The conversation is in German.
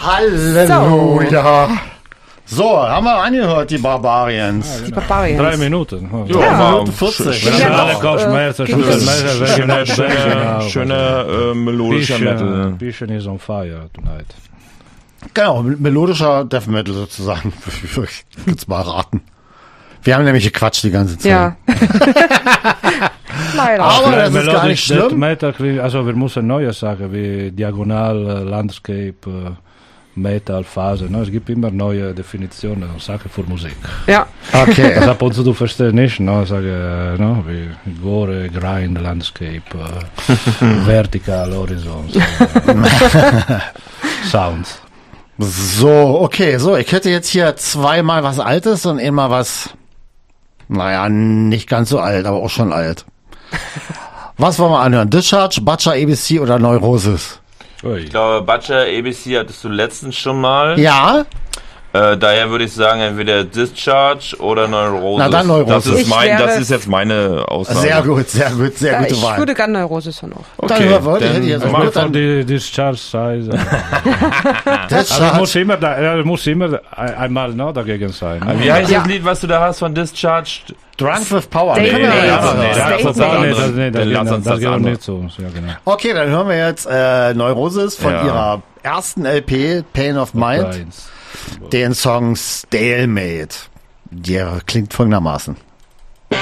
Halleluja. So, haben wir angehört, die Barbarians. Die Barbarians. 3 Minuten. Ja, Minute 40. Schöner melodischer Metal. Bisschen is on fire tonight. Genau, melodischer Death Metal sozusagen. Ich kann's mal raten. Wir haben nämlich gequatscht die ganze Zeit. Ja. Leider. Aber das ist gar nicht schlimm. Metal, also wir müssen Neues sagen, wie Diagonal, Landscape, Metal, Phase. Ne? Es gibt immer neue Definitionen und Sachen für Musik. Ja. Okay. Das ab und zu du verstehst nicht, ne? Sage, ne? Wie Gore, Grind, Landscape, Vertical, Horizon, Sounds. So, okay, so, ich hätte jetzt hier zweimal was Altes und einmal was, naja, nicht ganz so alt, aber auch schon alt. Was wollen wir anhören? Discharge, Butcher, ABC oder Neurosis? Ich glaube, Butcher, ABC hattest du letztens schon mal. Ja. Daher würde ich sagen, entweder Discharge oder Neurosis. Na dann Neurosis. Das ist jetzt meine Aussage. Sehr gute Wahl. Ich würde gerne Neurosis hören auch. Okay, dann hätte ich jetzt Mal von die Discharge Size. Discharge. Muss immer einmal no, dagegen sein. Ne? Wie heißt das Lied, was du da hast von Discharge? Drunk with Power. Nee, Können wir das jetzt- Das geht nicht so. Ja, genau. Okay, dann hören wir jetzt Neurosis von ihrer ersten LP, Pain of Mind, den Song Stalemate. Der klingt folgendermaßen.